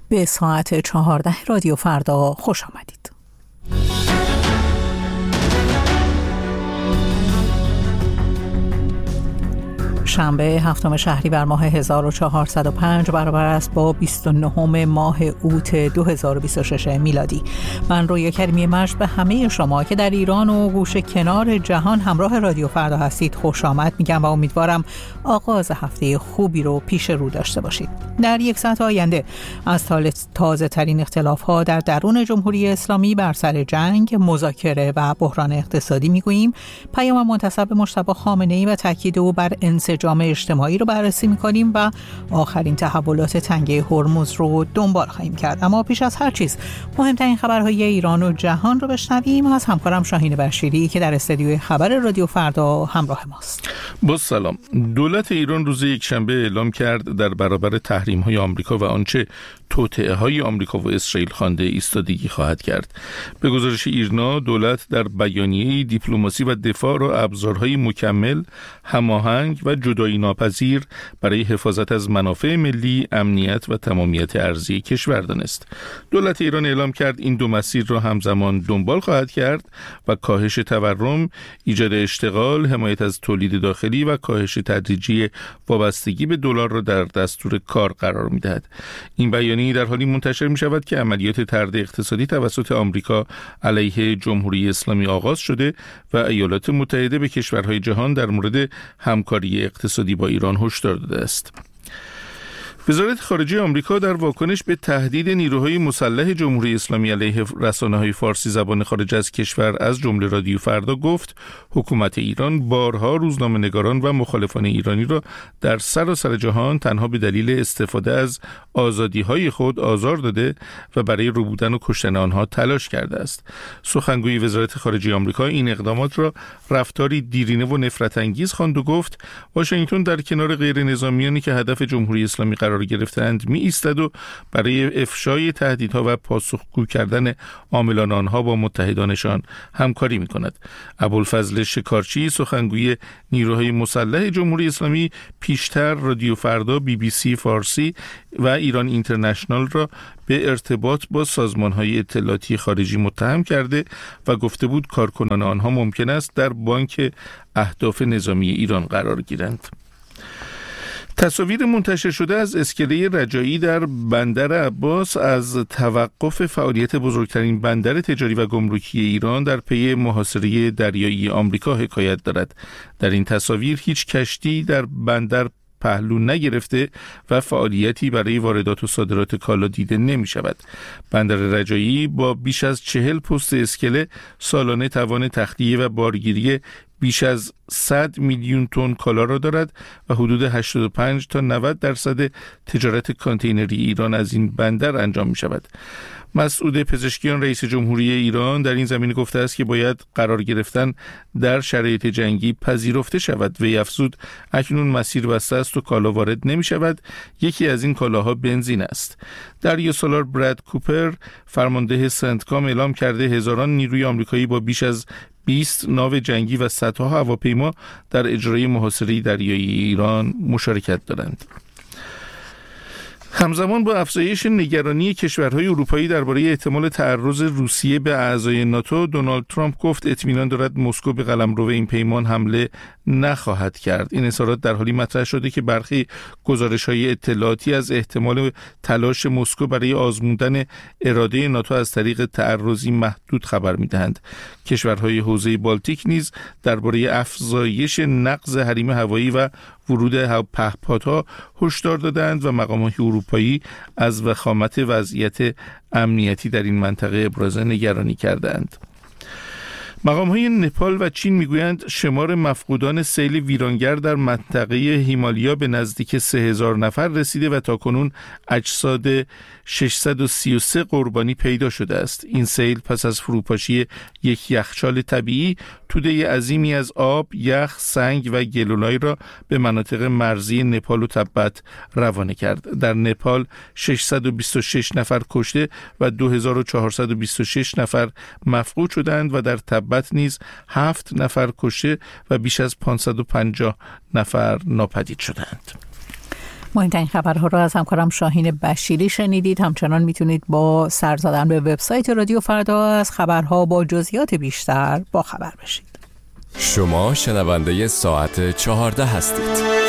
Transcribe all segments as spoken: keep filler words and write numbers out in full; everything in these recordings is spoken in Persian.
به ساعت چهارده رادیو فردا خوش آمدید. شنبه هفتم شهریور ماه هزار و چهارصد و پنج برابر است با بیست و نهم ماه اوت دو هزار و بیست و شش میلادی. من رویا کریمی مجد به همه شما که در ایران و گوشه کنار جهان همراه رادیو فردا هستید خوش آمد میگم و امیدوارم آغاز هفته خوبی رو پیش رو داشته باشید. در یک ساعت آینده از تازه ترین اختلاف ها در درون جمهوری اسلامی بر سر جنگ، مذاکره و بحران اقتصادی میگوییم. پیام منتسب مجتبی خامنه‌ای و تاکید او بر انسجام اجتماعی رو بررسی می‌کنیم و آخرین تحولات تنگه هرمز رو دنبال خواهیم کرد. اما پیش از هر چیز مهمترین خبرهای ایران و جهان رو بشنویم از همکارم شاهین بشیری که در استودیوی خبر رادیو فردا همراه ماست. با سلام. دولت ایران روز یکشنبه اعلام کرد در برابر تحریم‌های آمریکا و آنچه توطئه‌های آمریکا و اسرائیل خوانده ایستادگی خواهد کرد. به گزارش ایرنا دولت در بیانیه‌ای دیپلماسی و دفاع را ابزارهای مکمل، هماهنگ و جدایی ناپذیر برای حفاظت از منافع ملی، امنیت و تمامیت ارضی کشور دانست. دولت ایران اعلام کرد این دو مسیر را همزمان دنبال خواهد کرد و کاهش تورم، ایجاد اشتغال، حمایت از تولید داخلی و کاهش تدریجی وابستگی به دلار را در دستور کار قرار می‌دهد. این بیانیه در حالی منتشر می‌شود که عملیات طرد اقتصادی توسط آمریکا علیه جمهوری اسلامی آغاز شده و ایالات متحده به کشورهای جهان در مورد همکاری اقتصادی با ایران هشدار داده است. وزارت خارجه آمریکا در واکنش به تهدید نیروهای مسلح جمهوری اسلامی علیه رسانه‌های فارسی زبان خارج از کشور از جمله رادیو فردا گفت حکومت ایران بارها روزنامه‌نگاران و مخالفان ایرانی را در سراسر جهان تنها به دلیل استفاده از آزادی‌های خود آزار داده و برای ربودن و کشتن آنها تلاش کرده است. سخنگوی وزارت خارجه آمریکا این اقدامات را رفتاری دیرینه و نفرت انگیز خواند و گفت واشنگتن در کنار غیر نظامیانی که هدف جمهوری اسلامی قرار گرفتند می ایستد و برای افشای تهدیدها و پاسخگو کردن عاملان آنها با متحدانشان همکاری می کند. ابوالفضل شکارچی سخنگوی نیروهای مسلح جمهوری اسلامی پیشتر رادیو فردا، بی بی سی فارسی و ایران اینترنشنال را به ارتباط با سازمان‌های اطلاعاتی خارجی متهم کرده و گفته بود کارکنان آنها ممکن است در بانک اهداف نظامی ایران قرار گیرند. تصاویر منتشر شده از اسکله رجایی در بندر عباس از توقف فعالیت بزرگترین بندر تجاری و گمرکی ایران در پی محاصره دریایی آمریکا حکایت دارد. در این تصاویر هیچ کشتی در بندر پهلو نگرفته و فعالیتی برای واردات و صادرات کالا دیده نمی شود. بندر رجایی با بیش از چهل پست اسکله سالانه توان تخلیه و بارگیری بیش از صد میلیون تن کالا را دارد و حدود هشتاد و پنج تا نود درصد تجارت کانتینری ایران از این بندر انجام می شود. مسعود پزشکیان رئیس جمهوری ایران در این زمینه گفته است که باید قرار گرفتن در شرایط جنگی پذیرفته شود. وی افزود اکنون مسیر بسته است و کالا وارد نمی شود. یکی از این کالاها بنزین است. دریا سالار براد کوپر فرمانده سنتکام اعلام کرده هزاران نیروی آمریکایی با بیش از بیست ناو جنگی و صدها هواپیما در اجرای محاصره دریایی ایران مشارکت دارند. همزمان با افزایش نگرانی کشورهای اروپایی درباره احتمال تعرض روسیه به اعضای ناتو، دونالد ترامپ گفت اطمینان دارد مسکو به قلمرو این پیمان حمله نخواهد کرد. این اظهارات در حالی مطرح شده که برخی گزارش‌های اطلاعاتی از احتمال تلاش مسکو برای آزمودن اراده ناتو از طریق تعرضی محدود خبر می‌دهند. کشورهای حوزه بالتیک نیز درباره افزایش نقض حریم هوایی و ورود پهپادها هشدار دادند و مقامات اروپایی از وخامت وضعیت امنیتی در این منطقه ابراز نگرانی کردند. مقام‌های نپال و چین میگویند شمار مفقودان سیل ویرانگر در منطقه هیمالیا به نزدیک سه هزار نفر رسیده و تاکنون اجساد ششصد و سی و سه قربانی پیدا شده است. این سیل پس از فروپاشی یک یخچال طبیعی توده عظیمی از آب، یخ، سنگ و گلولای را به مناطق مرزی نپال و تبت روانه کرد. در نپال ششصد و بیست و شش نفر کشته و دو هزار و چهارصد و بیست و شش نفر مفقود شدند و در تبت نیز هفت نفر کشته و بیش از پانصد و پنجاه نفر ناپدید شدند. مهمترین خبرها را از همکارم شاهین بشیری شنیدید. همچنان میتونید با سر زدن به وبسایت رادیو فردا از خبرها با جزئیات بیشتر با خبر بشید. شما شنونده ساعت چهارده هستید.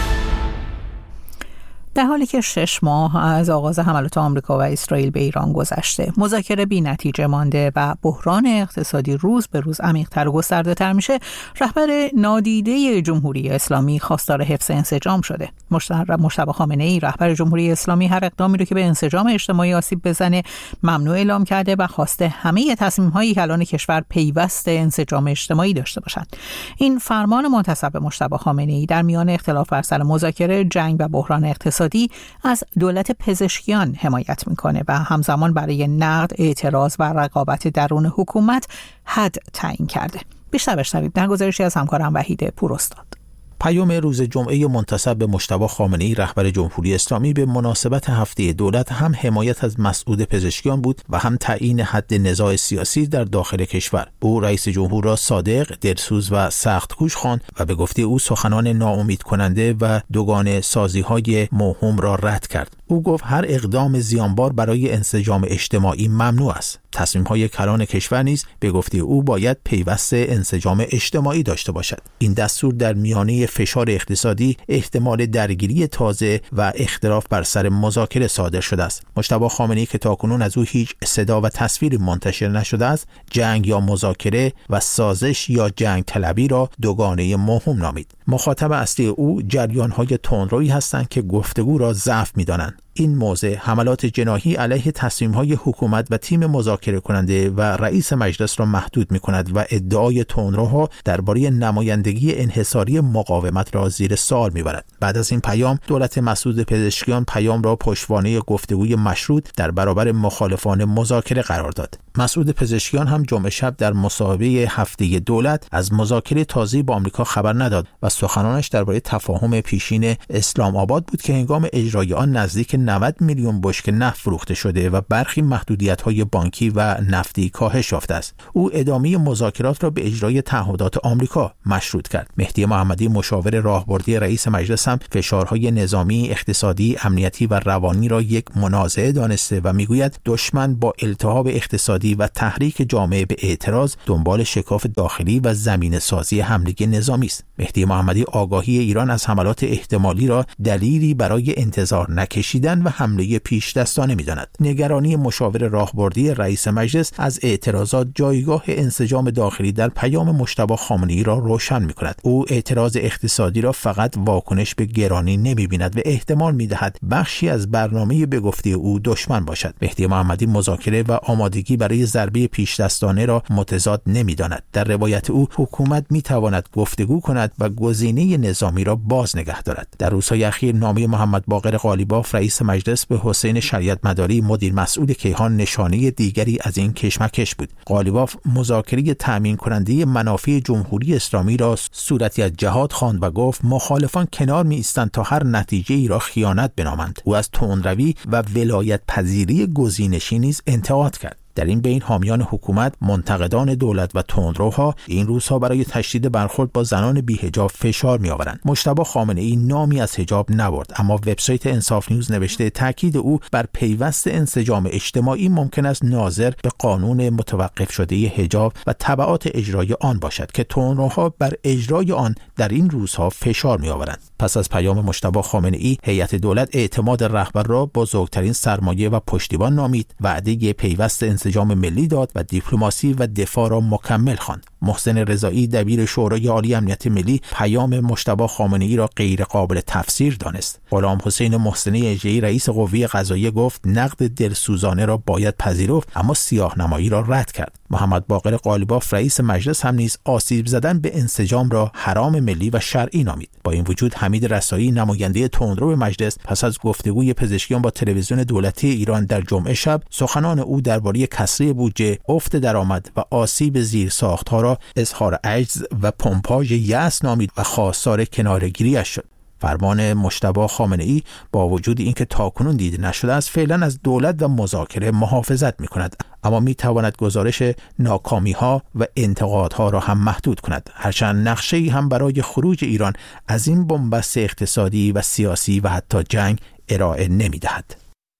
در حالی که شش ماه از آغاز حملات آمریکا و اسرائیل به ایران گذشته، مذاکره بی نتیجه مانده و بحران اقتصادی روز به روز عمیق‌تر و گسترده‌تر میشه، رهبر نادیده جمهوری اسلامی خواستار حفظ انسجام شده. مجتبی خامنه‌ای رهبر جمهوری اسلامی هر اقدامی رو که به انسجام اجتماعی آسیب بزنه ممنوع اعلام کرده و خواسته همه تصمیم‌های کلان کشور پیوست انسجام اجتماعی داشته باشند. این فرمان منتسب به مجتبی خامنه‌ای در میان اختلاف بر سر مذاکره، جنگ و بحران اقتصادی از دولت پزشکیان حمایت میکنه و همزمان برای نقد، اعتراض و رقابت درون حکومت حد تعیین کرده. بیشتر بشنوید در گزارشی از همکارم وحید پوراستاد. پیام روز جمعه منتسب به مجتبی خامنه‌ای رهبر جمهوری اسلامی به مناسبت هفته دولت هم حمایت از مسعود پزشکیان بود و هم تعیین حد نزاع سیاسی در داخل کشور. او رئیس جمهور را صادق، دلسوز و سخت‌کوش خواند و به گفته او سخنان ناامید کننده و دوگانه سازی‌های موهوم را رد کرد. او گفت هر اقدام زیانبار برای انسجام اجتماعی ممنوع است. تصمیم‌های کلان کشور نیز به گفته او باید پیوست انسجام اجتماعی داشته باشد. این دستور در میانه فشار اقتصادی، احتمال درگیری تازه و اختلاف بر سر مذاکره صادر شده است. مجتبی خامنه‌ای که تاکنون از او هیچ صدا و تصویری منتشر نشده است، جنگ یا مذاکره و سازش یا جنگ طلبی را دوگانه موهوم نامید. مخاطب اصلی او جریان‌های تندرویی هستند که گفتگو را ضعف می‌دانند. این موضع حملات جناحی علیه تصمیم‌های حکومت و تیم مذاکره کننده و رئیس مجلس را محدود می‌کند و ادعای تندروها درباره نمایندگی انحصاری مقاومت را زیر سوال می‌برد. بعد از این پیام، دولت مسعود پزشکیان پیام را پشتوانه گفتگوی مشروط در برابر مخالفان مذاکره قرار داد. مسعود پزشکیان هم جمعه شب در مصاحبه هفته دولت از مذاکره تازه با آمریکا خبر نداد و سخنانش درباره تفاهم پیشین اسلام آباد بود که هنگام اجرای آن نزدیک نود میلیون بشکه نفت فروخته شده و برخی محدودیت‌های بانکی و نفتی کاهش یافته است. او ادامه مذاکرات را به اجرای تعهدات آمریکا مشروط کرد. مهدی محمدی مشاور راهبردی رئیس مجلس هم فشارهای نظامی، اقتصادی، امنیتی و روانی را یک منازعه دانسته و میگوید دشمن با التهاب اقتصادی و تحریک جامعه به اعتراض دنبال شکاف داخلی و زمین سازی حمله نظامی است. مهدی محمدی آگاهی ایران از حملات احتمالی را دلیلی برای انتظار نکشیدن و حمله پیش دستانه می‌داند. نگرانی مشاور راهبردی رئیس مجلس از اعتراضات جایگاه انسجام داخلی در پیام مجتبی خامنه‌ای را روشن می‌کند. او اعتراض اقتصادی را فقط واکنش به گرانی نمی‌بیند و احتمال می‌دهد بخشی از برنامه به گفته او دشمن باشد. مهدی محمدی مذاکره و آمادگی برای ضربه پیش دستانه را متضاد نمی‌داند. در روایت او حکومت می‌تواند گفتگو کند و گزینه نظامی را باز نگه دارد. در روزهای اخیر نامه محمد باقر قالیباف رئیس مجلس به حسین شریعت مداری مدیر مسئول کیهان نشانه دیگری از این کشمکش بود. قالیباف مذاکره تامین کننده منافع جمهوری اسلامی را صورتی از جهاد خواند و گفت مخالفان کنار می ایستند تا هر نتیجه ای را خیانت بنامند. او از تندروی و ولایت پذیری گزینشی نیز انتقاد کرد. در این بین حامیان حکومت، منتقدان دولت و تندروها این روزها برای تشدید برخورد با زنان بی‌حجاب فشار می‌آورند. مجتبی خامنه‌ای نامی از حجاب نبرد، اما وبسایت انصاف نیوز نوشته تاکید او بر پیوست انسجام اجتماعی ممکن است ناظر به قانون متوقف شده حجاب و تبعات اجرای آن باشد که تندروها بر اجرای آن در این روزها فشار می‌آورند. پس از پیام مجتبی خامنه‌ای، هیئت دولت اعتماد رهبر را بزرگترین سرمایه و پشتیبان نامید، وعده پیوست انسجام ملی داد و دیپلماسی و دفاع را مکمل خواند. محسن رضایی دبیر شورای عالی امنیت ملی پیام مجتبی خامنه‌ای را غیر قابل تفسیر دانست. غلام حسین محسنی اژه‌ای رئیس قوه قضاییه گفت نقد دلسوزانه را باید پذیرفت، اما سیاه‌نمایی را رد کرد. محمد باقر قالیباف رئیس مجلس هم نیز آسیب زدن به انسجام را حرام ملی و شرعی نامید. با این وجود حمید رسایی نماینده تندرو مجلس پس از گفتگوی پزشکیان با تلویزیون دولتی ایران در جمعه شب سخنان او درباره کسری بودجه، افت درآمد و آسیب زیرساخت‌ها را اظهار عجز و پمپاژ یأس نامید و خواستار کناره‌گیری‌اش شد. فرمان مجتبی خامنه‌ای با وجود اینکه تاکنون دیده نشده است فعلا از دولت و مذاکره محافظت می‌کند، اما می‌تواند گزارش ناکامی‌ها و انتقادها را هم محدود کند، هرچند نقشه‌ای هم برای خروج ایران از این بنبست اقتصادی و سیاسی و حتی جنگ ارائه نمی‌دهد.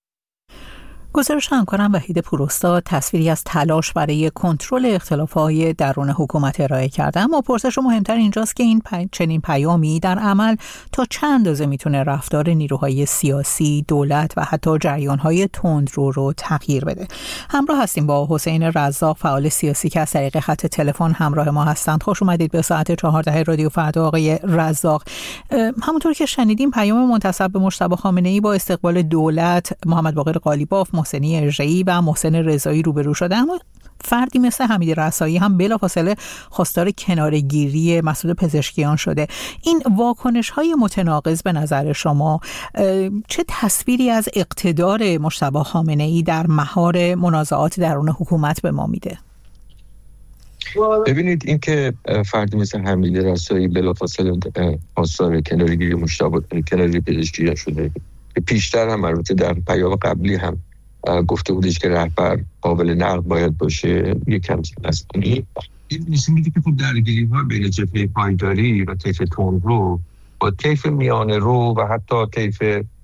گزارش همکارم وحید پوراستاد تصویری از تلاش برای کنترل اختلاف‌های درون حکومت ارائه کرده، اما پرسش مهمتر اینجاست که این پی... چنین پیامی در عمل تا چند اندازه میتونه رفتار نیروهای سیاسی، دولت و حتی جریان‌های تندرو رو تغییر بده. همراه هستیم با حسین رزاق، فعال سیاسی که از طریق خط تلفن همراه ما هستند. خوش اومدید به ساعت چهارده رادیو فردا آقای رزاق. همونطور که شنیدیم پیام منتسب به مجتبی خامنه‌ای با استقبال دولت، محمد باقر قالیباف، محسنی اژه‌ای و محسن رضایی روبرو شده، اما فردی مثل حمید رسایی هم بلافاصله خواستار کناره‌گیری مسعود پزشکیان شده. این واکنش‌های متناقض به نظر شما چه تصویری از اقتدار مجتبی خامنه‌ای در مهار منازعات درون حکومت به ما میده؟ ببینید این که فردی مثل حمید رسایی بلافاصله خواستار کناره‌گیری مجتبی کناره‌گیری پزشکیان شده، پیشتر هم البته در پیام قبلی هم گفته بودش که رهبر قابل نقد باید باشه، یک همچین مسئولی این نشون میده که خب درگیری‌ها بین جبهه پایداری و طیف تندرو با طیف میانه رو و حتی طیف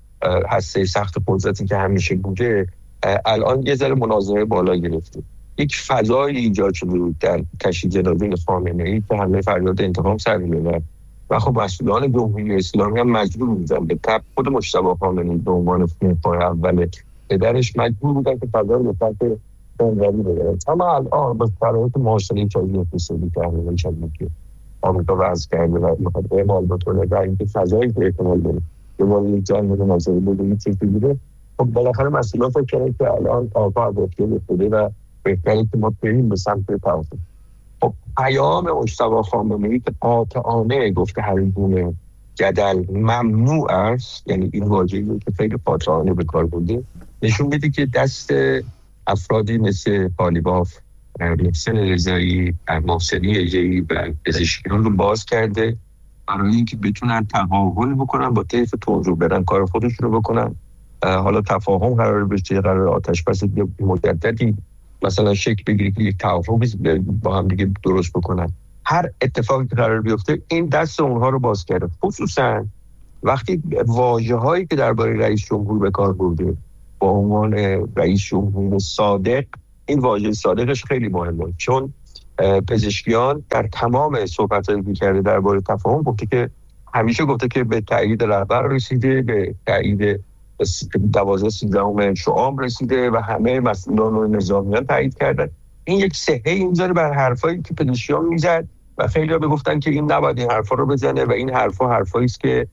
هسته سخت قدرتی که همیشه بوده الان یه ذره مناظره بالا گرفته. یک فضای ایجاد شده بود در تشییع جنازه خامنه‌ای که همه فریاد انتقام سر می‌برد و خب مسئولان جمهوری اسلامی هم مجبور بودن به تبع خود مجتبی خامنه‌ای به عنوان فیلم‌های اول پدرش مجبور بودن که فضا رو به سمت تندروی بگیرن. اما الان با شرایط معاشره‌ای که اقتصادی که همین شده که آمریکا وضع کرده و می‌خواد اعمال بکنه و اینکه فضایی که احتمال داره به واسطه یک جنگ مناظره بدون چیزی بوده، خب بالاخره مسئولان فکر کردن که الان آقا عباسی شده و بهتره که ما بریم به سمت توافق. خب پیام مجتبی خامنه‌ای که قاطعانه گفته هر گونه جدل ممنوع است، یعنی این واژه‌ای که خیلی قاطعانه به کار برده، نشون میده که دست افرادی مثل قالیباف، محسن رضایی، محسنی اژه‌ای و پزشکیان رو باز کرده برای اینکه بتونن تقابل بکنن با طیف تندرو، برن کار خودشون رو بکنن. حالا تفاهم قرار بشه، قرار آتش بس مجددی مثلا شکل بگیره که یک توافقی با هم دیگه درست بکنن. هر اتفاقی که قرار بیفته این دست اونها رو باز کرده، خصوصا وقتی واژه‌هایی که درباره رئیس جمهور به کار برده با عنوان رئیس جمهور صادق، این واژه صادقش خیلی مهمه، چون پزشکیان در تمام صحبت‌هایی که کرده درباره تفاهم گفته که همیشه گفته که به تایید رهبر رسیده، به تایید دوازده سیزدهم شعام رسیده و همه مسئولان و نظامیان تایید کردن. این یک صحه میذاره بر حرفایی که پزشکیان میزد و خیلی‌ها میگفتن که این نباید این حرفا رو بزنه و این حرفا حرفایی است که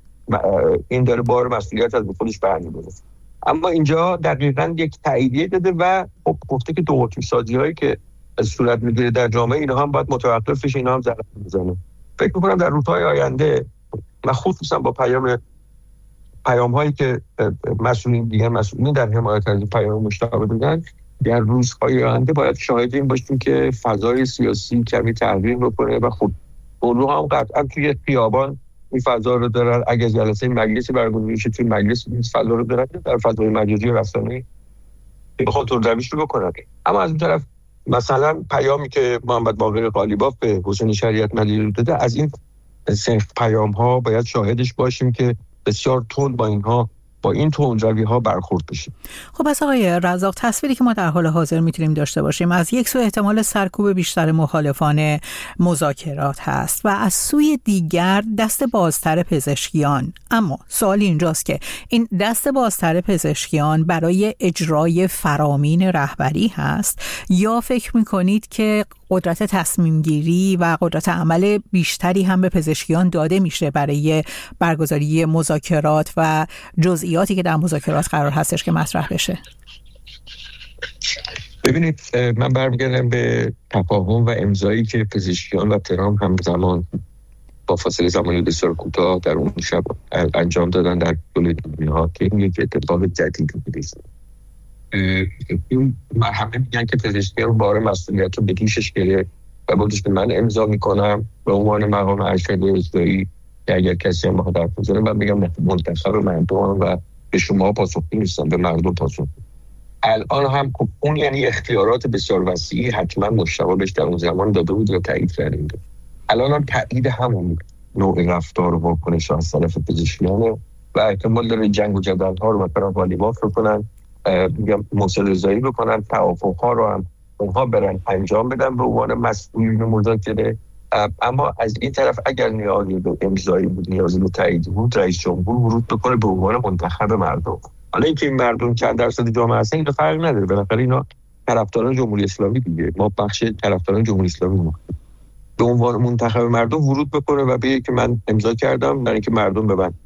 این داره بار مسئولیت از خودش برمی‌داره. اما اینجا دقیقاً یک تاییدیه داده و خب گفته که دو قطبی سازی‌هایی که صورت میگیره در جامعه اینا هم باید متوقف بشه، اینا هم ضرر میزنه. فکر می‌کنم در روزهای آینده و خصوصا با پیام پیام هایی که مسئولین دیگر مسئولین در حمایت از پیام مجتبی دادن، در روزهای آینده باید شاهد این باشیم که فضای سیاسی کمی تغییر بکنه و خود اون هم قطعا توی خیابان این فضا رو دارن. اگه جلسه مجلسی برگزار بشه توی مجلس این فضا رو دارن، در فضای مجازی و رسانه‌ای بخواد تندرویش رو بکنن. اما از اون طرف مثلا پیامی که محمد باقر قالیباف به حسین شریعت مدیری داده، از این صنف پیام ها باید شاهدش باشیم که بسیار تند با اینها با این تندروی ها برخورد بشیم. خب پس آقای رزاق، تصویری که ما در حال حاضر میتونیم داشته باشیم از یک سو احتمال سرکوب بیشتر مخالفان مذاکرات هست و از سوی دیگر دست بازتر پزشکیان. اما سوال اینجاست که این دست بازتر پزشکیان برای اجرای فرامین رهبری هست یا فکر میکنید که قدرت تصمیم گیری و قدرت عمل بیشتری هم به پزشکیان داده میشه برای برگزاری مذاکرات و جزئیاتی که در مذاکرات قرار هستش که مطرح بشه؟ ببینید، من برمیگردم به تفاهم و امضایی که پزشکیان و ترامپ همزمان با فاصله زمانی بسیار کوتاه در اون شب انجام دادن در کل دنیا که این یک اتفاق جدیدی بوده. این همه میگن که پزشکیان بار مسئولیت رو به دوشش گرفت و بودش که من امضا میکنم به عنوان مقام ارشد اجرایی که اگر کسی هم بخواد حرف بزنه من بگم منتخب مردم و به شما پاسخگو نیستم، به مردم پاسخگو. الان هم خب اون یعنی اختیارات بسیار وسیعی حتما مشتبه بهش در اون زمان داده بود و تایید کرده. الان هم تایید همون نوع رفتار و واکنش از طرف پزشکیانه و احتمال داره جنگ و جدل ها رو مثلا والیباف رو کنن، میگم موصل رضایی بکنن، توافق ها رو هم اونها برن انجام بدن به عنوان مسئولین مذاکره. اما از این طرف اگر نیازی به امضایی بود، نیازی به تایید بود، رئیس جمهور ورود بکنه به عنوان منتخب مردم. حالا اینکه این مردم چند درصد جامعه هستن این فرق نداره، بالاخره اینا طرفداران جمهوری اسلامی دیگه، ما بخش طرفداران جمهوری اسلامی ما به عنوان منتخب مردم ورود بکنه و بگه که من امضا کردم برای اینکه مردم به من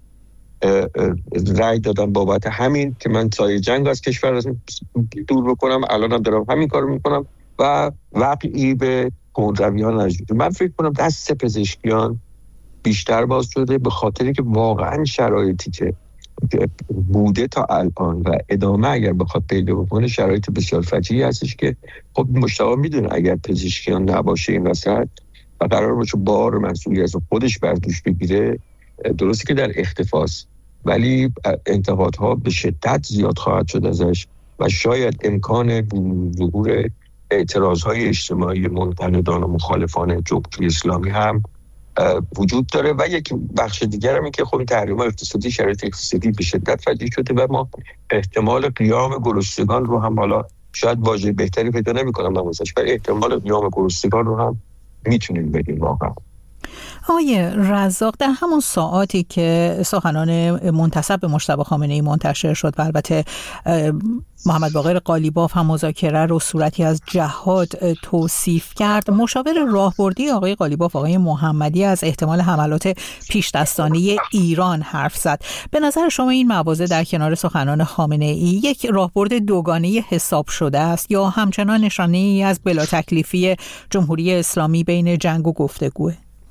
رأی دادن بابت همین که من سایه جنگ از کشور از دور بکنم، الانم دارم همین کارو میکنم و وقعی به کندرویان نجوم. من فکر کنم دست پزشکیان بیشتر باز شده به خاطری که واقعا شرایطی که بوده تا الان و ادامه اگر بخواد پیدا بکنه شرایط بسیار فجیعی هستش که خب مشتاق میدونه اگر پزشکیان نباشه این وسط و قرار باشه بار مسئولیت از خودش بر دوش بگیره، درسته که در اختفاست ولی انتقادها به شدت زیاد خواهد شد ازش و شاید امکان ظهور اعتراضهای اجتماعی منتقدان و مخالفان جمهوری اسلامی هم وجود داره. و یک بخش دیگر هم این که خب تحریم اقتصادی، شرایط اقتصادی به شدت فجیع شده و ما احتمال قیام گرسنگان رو هم، حالا شاید واژه بهتری پیدا نمی‌کنم من واسش، ولی احتمال قیام گرسنگان رو هم میتونیم بگیم واقعا. آقای رزاق، در همون ساعاتی که سخنان منتسب به مجتبی خامنه‌ای منتشر شد و البته محمد باقر قالیباف هم مذاکره رو صورتی از جهاد توصیف کرد، مشاور راهبردی آقای قالیباف آقای محمدی از احتمال حملات پیش دستانه ایران حرف زد. به نظر شما این مواضع در کنار سخنان خامنه‌ای یک راهبرد دوگانه حساب شده است یا همچنان نشانه‌ای از بلا تکلیفی جمهوری اسلامی بین جنگ و گفتگوه؟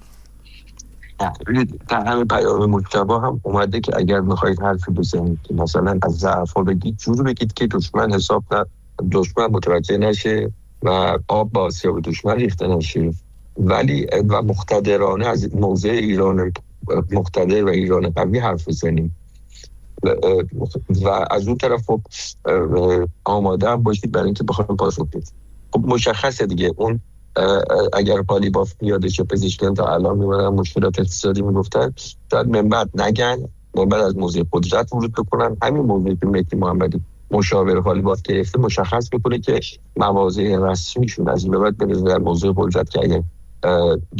در همه پیام مجتبی هم اومده که اگر میخواید حرفی بزنید که مثلا از ضعف‌ها بگید، جور بگید که دشمن حساب نه دشمن متوجه نشه و آب با آسیاب دشمن ریخته نشه، ولی و مقتدرانه از موضع ایران مقتدر و ایران قوی حرف بزنیم و از اون طرف خب آماده هم باشید برای اینکه بخوایم پاسخ بدید. خب مشخصه دیگه اون اگر قالیباف یادش پزشکیان تا الان میمونن مشکلات اقتصادی میگفتن، شاید من بعد نگن، من بعد از موضوع قدرت ورود بکنن. همین موضوعی که مهدی محمدی مشاور قالیباف گرفته مشخص میکنه که مواضع رسمیشون از این به بعد به نظر موضوع قدرت که اگر